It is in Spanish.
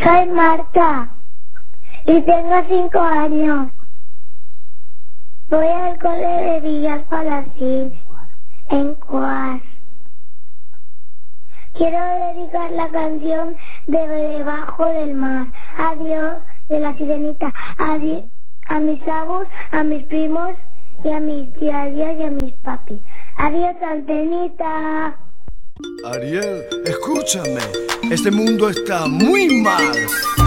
Soy Marta y tengo 5 años. Voy al cole de Villas Palacín, en Cuas. Quiero dedicar la canción de Debajo del Mar. Adiós, de la Sirenita. Adiós a mis abuelos, a mis primos y a mis tías y a mis papis. Adiós, Antenita. Ariel, escúchame, este mundo está muy mal.